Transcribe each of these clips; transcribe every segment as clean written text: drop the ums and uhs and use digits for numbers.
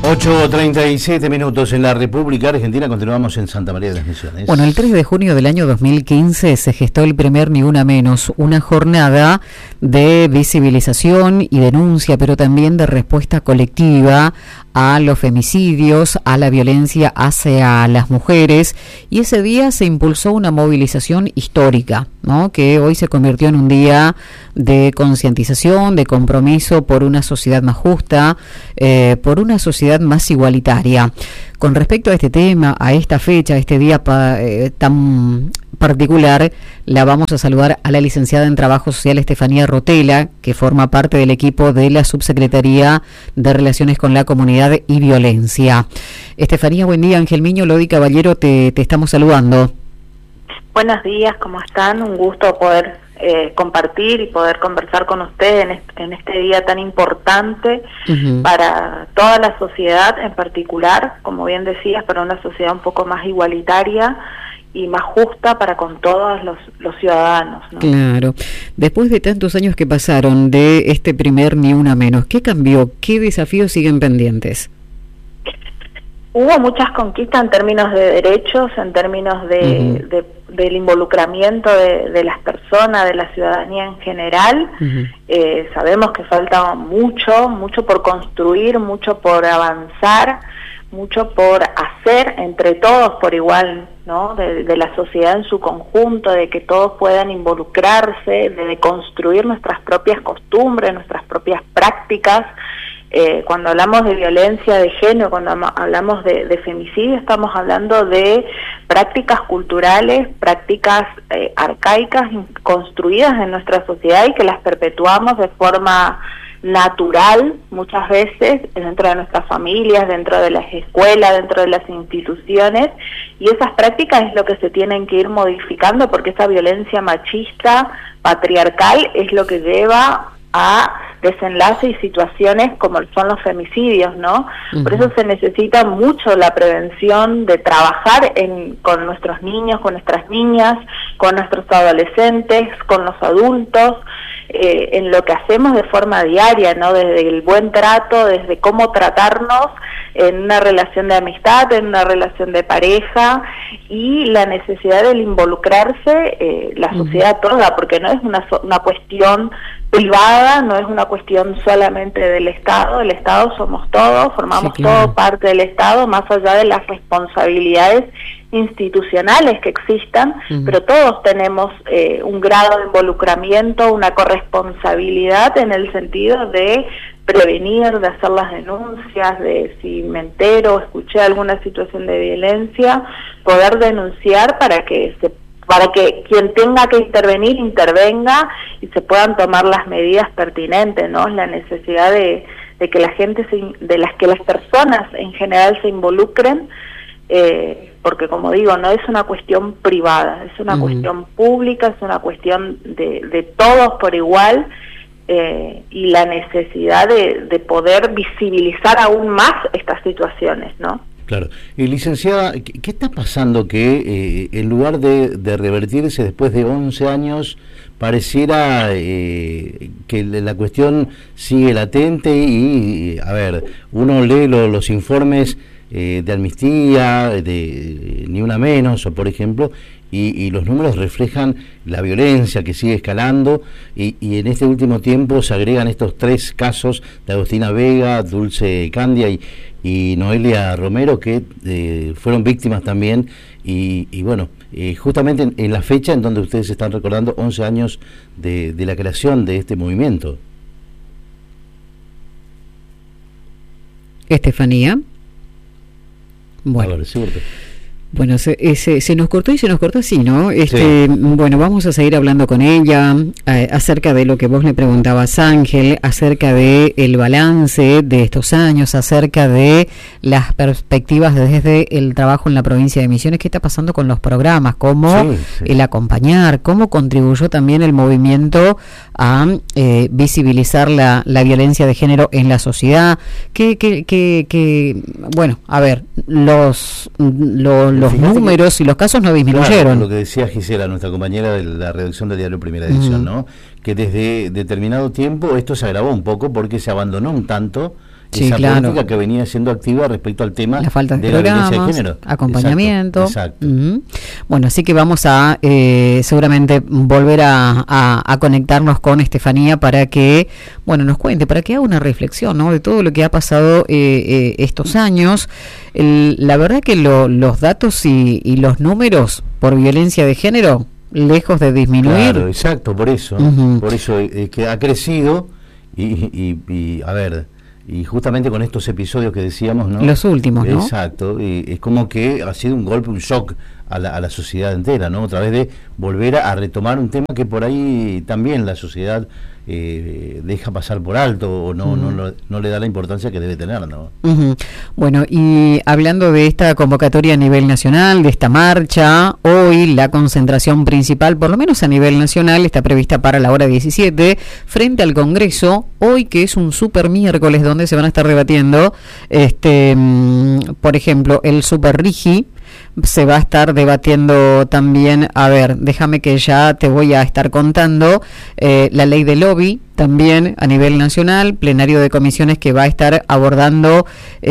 8:37 en la República Argentina. Continuamos en Santa María de las Misiones. Bueno, el 3 de junio del año 2015 se gestó el primer Ni Una Menos, una jornada de visibilización y denuncia, pero también de respuesta colectiva a los femicidios, a la violencia hacia las mujeres, y ese día se impulsó una movilización histórica, ¿no?, que hoy se convirtió en un día de concientización, de compromiso por una sociedad más justa, por una sociedad más igualitaria. Con respecto a este tema, a esta fecha, a este día tan particular, la vamos a saludar a la licenciada en Trabajo Social Estefanía Rotela, que forma parte del equipo de la Subsecretaría de Relaciones con la Comunidad y Violencia. Estefanía, buen día. Ángel Miño, Lodi Caballero, te estamos saludando. Buenos días, ¿cómo están? Un gusto poder compartir y poder conversar con ustedes en este día tan importante para toda la sociedad, en particular, como bien decías, para una sociedad un poco más igualitaria y más justa para con todos los ciudadanos, ¿no? Claro. Después de tantos años que pasaron de este primer Ni Una Menos, ¿qué cambió? ¿Qué desafíos siguen pendientes? Hubo muchas conquistas en términos de derechos, en términos del involucramiento de las personas, de la ciudadanía en general. Sabemos que falta mucho por construir, mucho por avanzar, mucho por hacer entre todos por igual, ¿no? De la sociedad en su conjunto, de que todos puedan involucrarse, de construir nuestras propias costumbres, nuestras propias prácticas. Cuando hablamos de violencia de género, cuando hablamos de femicidio, estamos hablando de prácticas culturales, prácticas arcaicas construidas en nuestra sociedad y que las perpetuamos de forma natural muchas veces dentro de nuestras familias, dentro de las escuelas, dentro de las instituciones, y esas prácticas es lo que se tienen que ir modificando, porque esa violencia machista, patriarcal, es lo que lleva a desenlace y situaciones como son los femicidios, ¿no? Por eso se necesita mucho la prevención, de trabajar con nuestros niños, con nuestras niñas, con nuestros adolescentes, con los adultos, en lo que hacemos de forma diaria, ¿no? Desde el buen trato, desde cómo tratarnos en una relación de amistad, en una relación de pareja, y la necesidad de involucrarse la sociedad toda, porque no es una cuestión privada, no es una cuestión solamente del Estado. El Estado somos todos, formamos todo parte del Estado, más allá de las responsabilidades institucionales que existan, pero todos tenemos un grado de involucramiento, una corresponsabilidad en el sentido de prevenir, de hacer las denuncias, de si me entero, escuché alguna situación de violencia, poder denunciar para que quien tenga que intervenir, intervenga y se puedan tomar las medidas pertinentes, ¿no? La necesidad de que la gente, que las personas en general se involucren, porque como digo, no es una cuestión privada, es una cuestión pública, es una cuestión de todos por igual, y la necesidad de poder visibilizar aún más estas situaciones, ¿no? Claro. Licenciada, ¿qué está pasando que en lugar de revertirse después de 11 años, pareciera que la cuestión sigue latente y a ver, uno lee los informes de Amnistía, de Ni Una Menos, o por ejemplo, y los números reflejan la violencia que sigue escalando, y en este último tiempo se agregan estos 3 casos de Agustina Vega, Dulce Candia y Noelia Romero, que fueron víctimas también, y bueno, justamente en la fecha en donde ustedes están recordando 11 años de la creación de este movimiento. Estefanía. Bueno. A ver, seguro. Bueno, se nos cortó así, ¿no? Bueno, vamos a seguir hablando con ella acerca de lo que vos le preguntabas, Ángel, acerca de el balance de estos años, acerca de las perspectivas desde el trabajo en la provincia de Misiones, qué está pasando con los programas, cómo el acompañar, cómo contribuyó también el movimiento a visibilizar la violencia de género en la sociedad, bueno, a ver, los números y los casos no disminuyeron. Claro, lo que decía Gisela, nuestra compañera de la redacción del diario Primera Edición, ¿no? Que desde determinado tiempo esto se agravó un poco porque se abandonó un tanto Sí, esa claro. política que venía siendo activa respecto al tema la falta de la violencia de programas, género. acompañamiento. Exacto. Bueno, así que vamos a seguramente volver a conectarnos con Estefanía para que, bueno, nos cuente, para que haga una reflexión, ¿no?, de todo lo que ha pasado estos años. La verdad que los datos y los números por violencia de género, lejos de disminuir. Claro, exacto, por eso que ha crecido y a ver, y justamente con estos episodios que decíamos, ¿no? Los últimos, ¿no? Exacto, es como que ha sido un golpe, un shock a la sociedad entera, ¿no? Otra vez de volver a retomar un tema que por ahí también la sociedad deja pasar por alto o no le da la importancia que debe tener, ¿no? Bueno, y hablando de esta convocatoria a nivel nacional, de esta marcha, hoy la concentración principal, por lo menos a nivel nacional, está prevista para la hora 17 frente al Congreso, hoy que es un super miércoles donde se van a estar debatiendo, por ejemplo, el Super Rigi. Se va a estar debatiendo también, a ver, déjame que ya te voy a estar contando, la ley de lobby también a nivel nacional, plenario de comisiones que va a estar abordando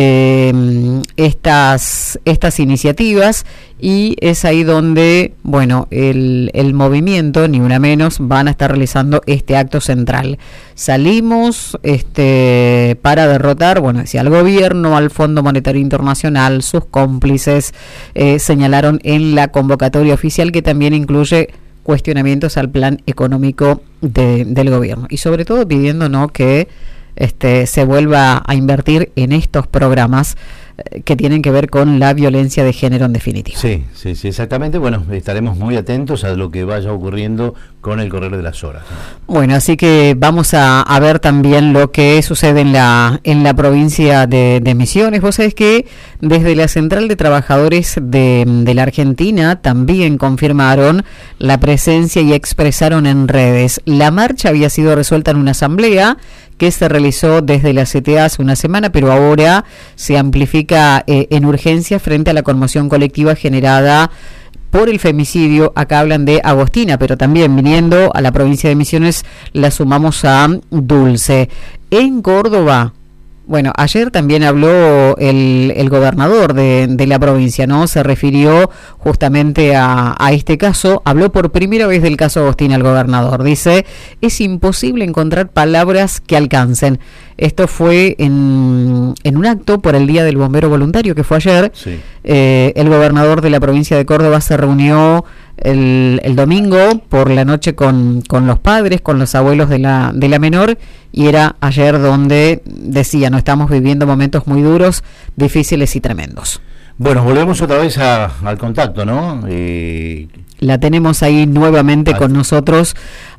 estas iniciativas, y es ahí donde, bueno, el movimiento, ni una menos, van a estar realizando este acto central. Salimos para derrotar, bueno, decía, al gobierno, al Fondo Monetario Internacional, sus cómplices, señalaron en la convocatoria oficial, que también incluye cuestionamientos al plan económico del gobierno, y sobre todo pidiendo, ¿no?, que se vuelva a invertir en estos programas que tienen que ver con la violencia de género en definitiva. Sí, exactamente. Bueno, estaremos muy atentos a lo que vaya ocurriendo con el correr de las horas, ¿no? Bueno, así que vamos a ver también lo que sucede en la provincia de Misiones. Vos sabés que desde la Central de Trabajadores de la Argentina también confirmaron la presencia y expresaron en redes. La marcha había sido resuelta en una asamblea que se realizó desde la CTA hace una semana, pero ahora se amplifica en urgencia frente a la conmoción colectiva generada por el femicidio. Acá hablan de Agostina, pero también viniendo a la provincia de Misiones la sumamos a Dulce. En Córdoba, bueno, ayer también habló el gobernador de la provincia, ¿no? Se refirió justamente a este caso, habló por primera vez del caso Agostina el gobernador. Dice, es imposible encontrar palabras que alcancen. Esto fue en un acto por el Día del Bombero Voluntario, que fue ayer. Sí. El gobernador de la provincia de Córdoba se reunió el domingo por la noche con los padres, con los abuelos de la menor, y era ayer donde decía, no, estamos viviendo momentos muy duros, difíciles y tremendos. Bueno, volvemos otra vez al contacto, ¿no? La tenemos ahí nuevamente con nosotros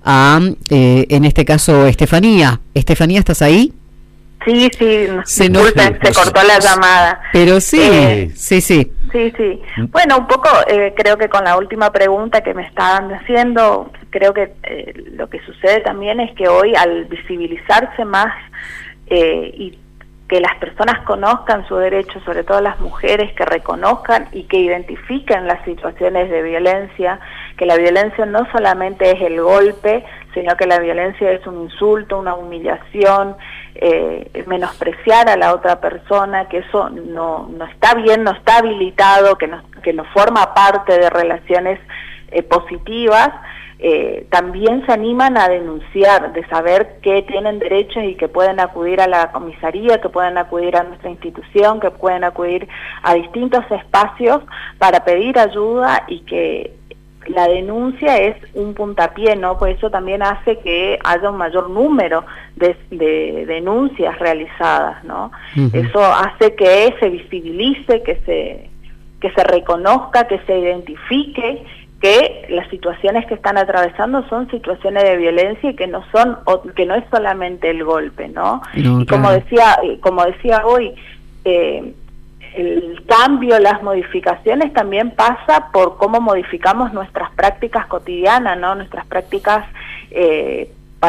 en este caso, Estefanía. Estefanía, ¿estás ahí? Sí, disculpen, se cortó la llamada. Pero sí. Sí. Bueno, un poco creo que con la última pregunta que me estaban haciendo, creo que lo que sucede también es que hoy, al visibilizarse más y que las personas conozcan su derecho, sobre todo las mujeres, que reconozcan y que identifiquen las situaciones de violencia, que la violencia no solamente es el golpe, sino que la violencia es un insulto, una humillación, menospreciar a la otra persona, que eso no está bien, no está habilitado, que no forma parte de relaciones positivas. También se animan a denunciar, de saber que tienen derechos y que pueden acudir a la comisaría, que pueden acudir a nuestra institución, que pueden acudir a distintos espacios para pedir ayuda, y que la denuncia es un puntapié, ¿no? Pues eso también hace que haya un mayor número de denuncias realizadas, ¿no? Eso hace que se visibilice, que se reconozca, que se identifique que las situaciones que están atravesando son situaciones de violencia y que no es solamente el golpe, ¿no? Y como decía hoy, el cambio, las modificaciones también pasa por cómo modificamos nuestras prácticas cotidianas, ¿no? Nuestras prácticas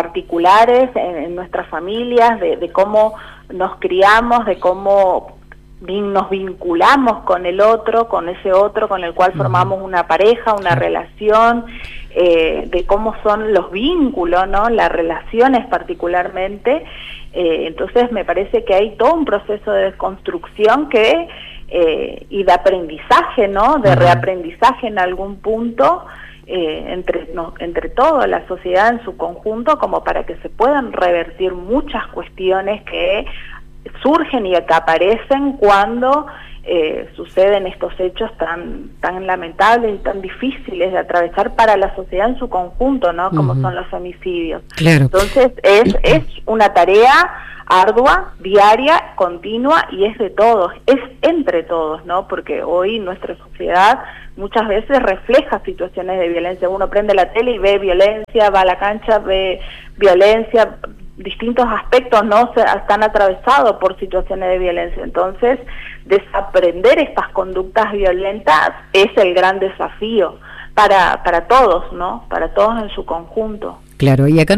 particulares en nuestras familias, de cómo nos criamos, de cómo nos vinculamos con el otro, con ese otro con el cual formamos una pareja, una relación, de cómo son los vínculos, ¿no? Las relaciones particularmente. Entonces me parece que hay todo un proceso de desconstrucción y de aprendizaje, ¿no? De reaprendizaje en algún punto, entre toda la sociedad en su conjunto, como para que se puedan revertir muchas cuestiones que surgen y que aparecen cuando suceden estos hechos tan lamentables y tan difíciles de atravesar para la sociedad en su conjunto, ¿no? Como son los femicidios. Claro. Entonces es una tarea ardua, diaria, continua, y es de todos, es entre todos, ¿no? Porque hoy nuestra sociedad muchas veces refleja situaciones de violencia. Uno prende la tele y ve violencia, va a la cancha, ve violencia, distintos aspectos, ¿no? Están atravesados por situaciones de violencia. Entonces, desaprender estas conductas violentas es el gran desafío para todos, ¿no? Para todos en su conjunto. Claro, y acá